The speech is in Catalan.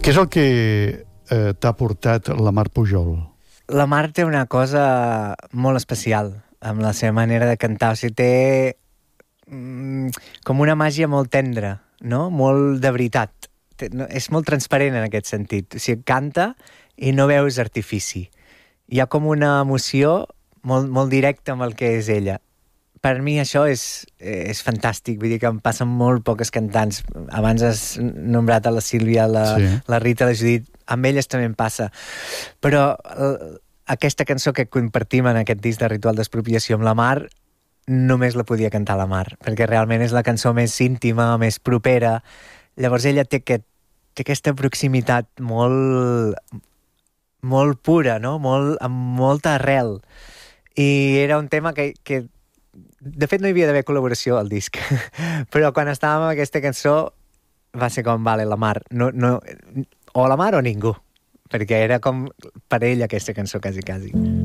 Què és el que t'ha portat la Mar Pujol? La Mar té una cosa molt especial amb la seva manera de cantar. O sigui, té com una màgia molt tendra, no? Molt de veritat. És molt transparent en aquest sentit. O sigui, canta i no veus artifici. Hi ha com una emoció molt, molt directa amb el que és ella. Per mi això és fantàstic, vull dir que em passen molt poques cantants. Abans has nombrat a la Sílvia, la Rita, la Judit, amb elles també em passa. Però aquesta cançó que compartim en aquest disc de Ritual d'Expropiació amb la Mar, només la podia cantar la Mar, perquè realment és la cançó més íntima, més propera. Llavors ella té aquesta proximitat molt, molt pura, no? Amb molta arrel. I era un tema que de fet no hi havia d'haver col·laboració al disc, però quan estàvem amb aquesta cançó va ser com, vale, la Mar, no, o la Mar o ningú, perquè era com per ella aquesta cançó, quasi.